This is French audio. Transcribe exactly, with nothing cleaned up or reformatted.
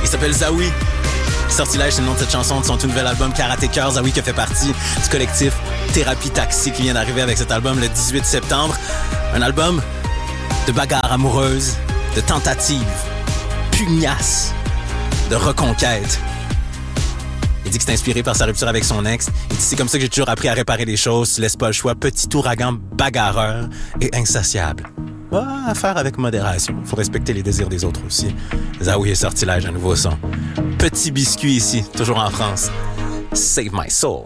Il s'appelle Zawi. Sortilège, c'est le nom de cette chanson de son tout nouvel album Karaté Cœur. Zawi qui fait partie du collectif Thérapie Taxi qui vient d'arriver avec cet album le dix-huit septembre. Un album de bagarres amoureuses, de tentatives, pugnaces, de reconquête. Il dit que c'est inspiré par sa rupture avec son ex. Il dit c'est comme ça que j'ai toujours appris à réparer les choses. Tu laisses pas le choix. Petit ouragan bagarreur et insatiable. Ouais, à faire avec modération. Faut respecter les désirs des autres aussi. Zawi et Sortilège, un nouveau son. Petit biscuit ici, toujours en France. Save my soul.